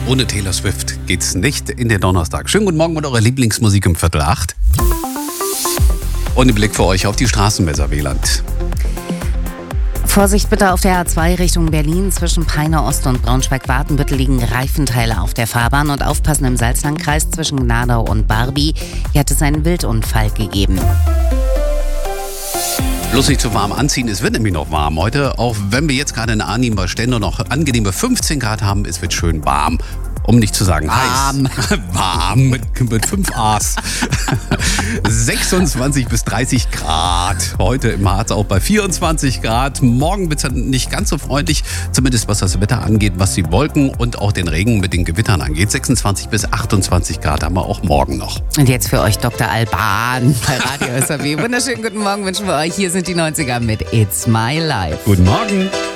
Ohne Taylor Swift geht's nicht in den Donnerstag. Schönen guten Morgen mit eurer Lieblingsmusik um 7:45. Und ein Blick für euch auf die Straßen im Weserwieland. Vorsicht bitte auf der A2 Richtung Berlin. Zwischen Peine Ost und Braunschweig-Watenbüttel liegen Reifenteile auf der Fahrbahn. Und aufpassen im Salzlandkreis zwischen Gnadau und Barby. Hier hat es einen Wildunfall gegeben. Bloß nicht zu warm anziehen, es wird nämlich noch warm heute. Auch wenn wir jetzt gerade in Arnim bei Stende noch angenehme 15 Grad haben, es wird schön warm. Um nicht zu sagen heiß. Warm mit 5 A's. 26 bis 30 Grad. Heute im Harz auch bei 24 Grad. Morgen wird es nicht ganz so freundlich, zumindest was das Wetter angeht, was die Wolken und auch den Regen mit den Gewittern angeht. 26 bis 28 Grad haben wir auch morgen noch. Und jetzt für euch Dr. Alban bei Radio SAW. Wunderschönen guten Morgen wünschen wir euch. Hier sind die 90er mit It's My Life. Guten Morgen.